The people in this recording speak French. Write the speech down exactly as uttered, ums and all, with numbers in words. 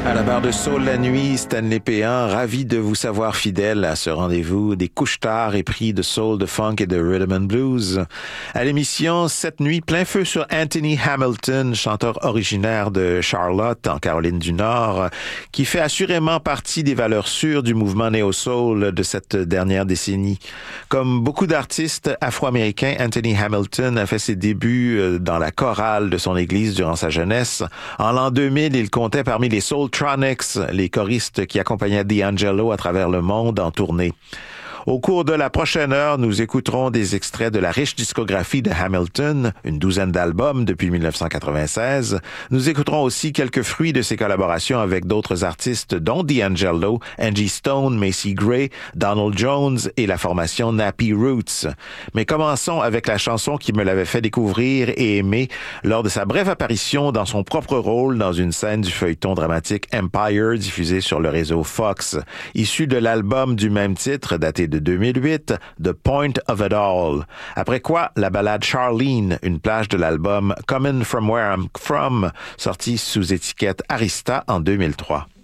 À la barre de Soul la nuit, Stanley Péan, ravi de vous savoir fidèle à ce rendez-vous des couche-tard épris de soul, de funk et de rhythm and blues. À l'émission, cette nuit, plein feu sur Anthony Hamilton, chanteur originaire de Charlotte, en Caroline du Nord, qui fait assurément partie des valeurs sûres du mouvement néo-soul de cette dernière décennie. Comme beaucoup d'artistes afro-américains, Anthony Hamilton a fait ses débuts dans la chorale de son église durant sa jeunesse. En l'an deux mille, il comptait parmi les Soultronics, les choristes qui accompagnaient D'Angelo à travers le monde en tournée. Au cours de la prochaine heure, nous écouterons des extraits de la riche discographie de Hamilton, une douzaine d'albums depuis dix-neuf cent quatre-vingt-seize. Nous écouterons aussi quelques fruits de ses collaborations avec d'autres artistes, dont D'Angelo, Angie Stone, Macy Gray, Donald Jones et la formation Nappy Roots. Mais commençons avec la chanson qui me l'avait fait découvrir et aimer lors de sa brève apparition dans son propre rôle dans une scène du feuilleton dramatique Empire diffusé sur le réseau Fox. Issu de l'album du même titre, daté de deux mille huit, The Point of It All. Après quoi, la ballade Charlene, une plage de l'album Coming From Where I'm From, sortie sous étiquette Arista en deux mille trois.